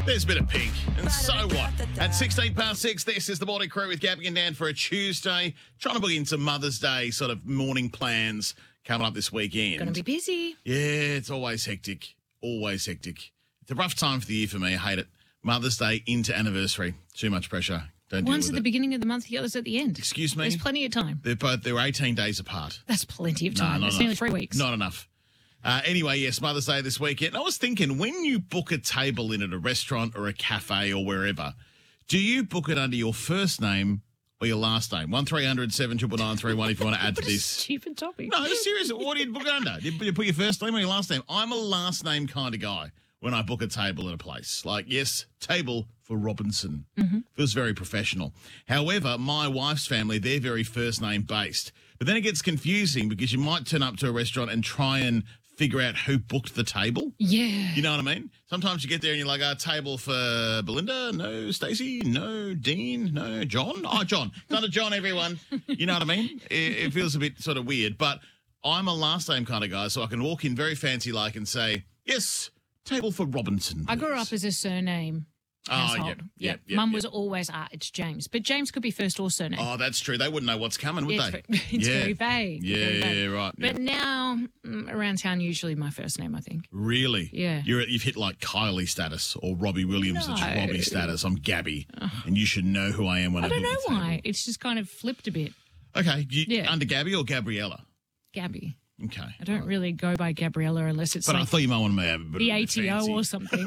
There's a bit of Pink. And so what? At 6:16, this is the Morning Crew with Gabby and Dan for a Tuesday. Trying to book in some Mother's Day sort of morning plans coming up this weekend. Going to be busy. Yeah, it's always hectic. Always hectic. It's a rough time for the year for me. I hate it. Mother's Day into anniversary. Too much pressure. Don't deal One's with at the it. beginning of the month, the other's at the end. Excuse me? There's plenty of time. They're 18 days apart. That's plenty of time. not It's enough. nearly 3 weeks. Not enough. Anyway, yes, Mother's Day this weekend. I was thinking, when you book a table in at a restaurant or a cafe or wherever, do you book it under your first name or your last name? 1300 799 if you want to add to What a this. stupid topic. No, seriously, what do you book it under? Do you put your first name or your last name? I'm a last name kind of guy when I book a table at a place. Like, yes, table for Robinson. Feels very professional. However, my wife's family, they're very first name based. But then it gets confusing because you might turn up to a restaurant and try and figure out who booked the table. Yeah. You know what I mean? Sometimes you get there and you're like, table for Belinda? No. Stacey? No. Dean? No. John? Oh, John. It's not a John, everyone. You know what I mean? It feels a bit sort of weird. But I'm a last name kind of guy, so I can walk in very fancy like and say, yes, table for Robinson. I grew please." up as a surname household. yeah. Mum was always, it's James. But James could be first or surname. Oh, that's true. They wouldn't know what's coming, would Yeah, they? it's very vague. Yeah, Very vague. yeah, right. But yeah. now, around town, usually my first name, I think. Really? Yeah. You've hit like Kylie status or Robbie Williams. It's No. Robbie status. I'm Gabby. And you should know who I am when I I don't book know the table. why. It's just kind of flipped a bit. Okay. Yeah. Under Gabby or Gabriella? Gabby. Okay. I don't really go by Gabriella unless it's But I like thought you might want to have a bit the of a ATO fancy, or something.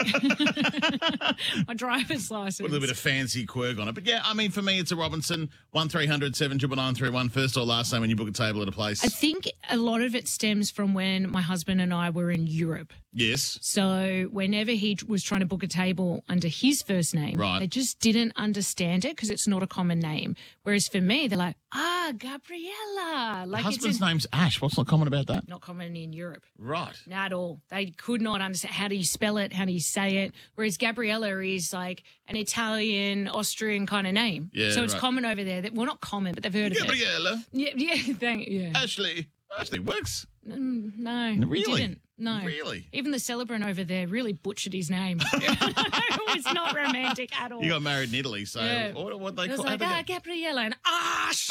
My driver's license. Put a little bit of fancy quirk on it. But yeah, I mean, for me, it's a Robinson. 1300 799 first or last name when you book a table at a place. I think a lot of it stems from when my husband and I were in Europe. Yes. So whenever he was trying to book a table under his first name, Right. they just didn't understand it because it's not a common name. Whereas for me, they're like, Gabriella. Like Husband's it's name's Ash. What's not common about that? not common in Europe. Right. Not at all. They could not understand how do you spell it, how do you say it. Whereas Gabriella is like an Italian, Austrian kind of name. Yeah, so it's right. common over there. Well, not common, but they've heard of it. Gabriella. Yeah. Ashley works. No, Really? didn't. No. Really? Even the celebrant over there really butchered his name. It was not romantic at all. You got married in Italy, so Yeah. what they It was call like, Gabriella and Ash.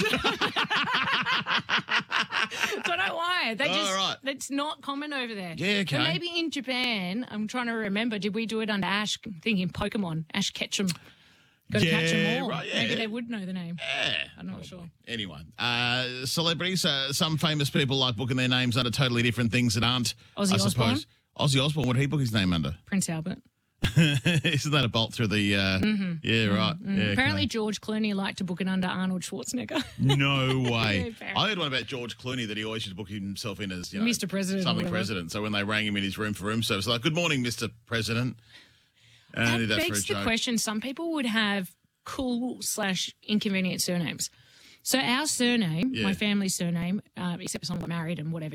Don't know why. They just, right. it's not common over there. Yeah, okay. But maybe in Japan, I'm trying to remember, did we do it under Ash, thinking Pokemon, Ash Ketchum? Got to catch them all. right, yeah. Maybe they would know the name. Yeah. I'm not sure. Anyway, celebrities, some famous people like booking their names under totally different things that aren't, Ozzy I suppose. Ozzy Osbourne, what did he book his name under? Prince Albert. Isn't that a bolt through the, yeah, right. Yeah, Apparently okay. George Clooney liked to book it under Arnold Schwarzenegger. No way. apparently. I heard one about George Clooney that he always used to book himself in as, Mr. President or Something whatever. president. So when they rang him in his room for room service, like, good morning, Mr. President. And I did That that for a begs the joke. question. Some people would have cool/inconvenient surnames. So our surname, Yeah. my family's surname, except for someone got married and whatever,